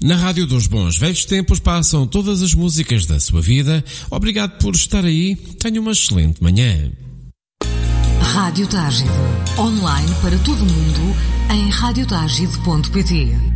Na Rádio dos Bons Velhos Tempos passam todas as músicas da sua vida. Obrigado por estar aí. Tenha uma excelente manhã. Rádio Tágide. Online para todo o mundo em radiotagide.pt.